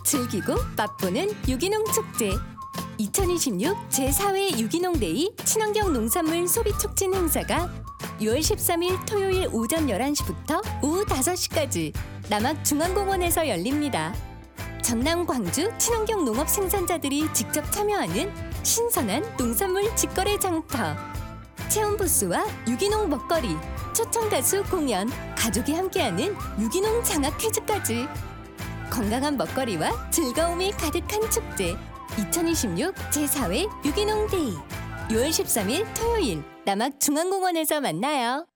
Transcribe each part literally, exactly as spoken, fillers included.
즐기고 맛보는 유기농 축제. 이천이십육 제사 회 유기농데이 친환경 농산물 소비 촉진 행사가 유월 십삼일 토요일 오전 열한 시부터 오후 다섯 시까지 남학중앙공원에서 열립니다. 전남, 광주 친환경 농업 생산자들이 직접 참여하는 신선한 농산물 직거래 장터, 체험 부스와 유기농 먹거리, 초청 가수 공연, 가족이 함께하는 유기농 장학 퀴즈까지 건강한 먹거리와 즐거움이 가득한 축제. 이천이십육 제사 회 유기농 데이 유월 십삼일 토요일 남학중앙공원에서 만나요.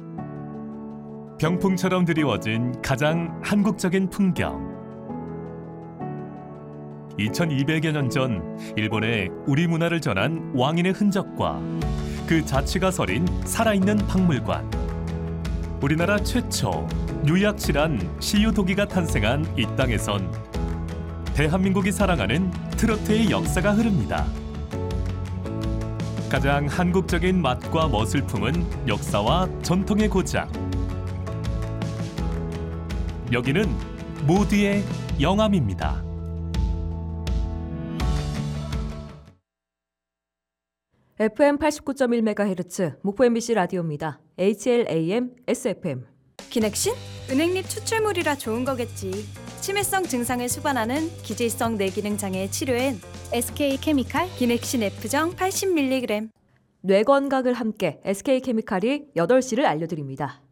병풍처럼 드리워진 가장 한국적인 풍경. 이천이백여 년 전 일본에 우리 문화를 전한 왕인의 흔적과 그 자취가 서린 살아있는 박물관. 우리나라 최초 유약실한 시유도기가 탄생한 이 땅에선 대한민국이 사랑하는 트로트의 역사가 흐릅니다. 가장 한국적인 맛과 멋을 품은 역사와 전통의 고장. 여기는 모두의 영암입니다. 에프엠 팔십구 점 일 메가헤르츠 목포 엠비씨 라디오입니다. 에이치엘에이엠, 에스에프엠. 기넥신? 은행잎 추출물이라 좋은 거겠지. 치매성 증상을 수반하는 기질성 뇌기능 장애의 치료엔 에스케이케미칼 기넥신 F정 팔십 밀리그램. 뇌 건강을 함께 에스케이케미칼이 여덟 시를 알려드립니다.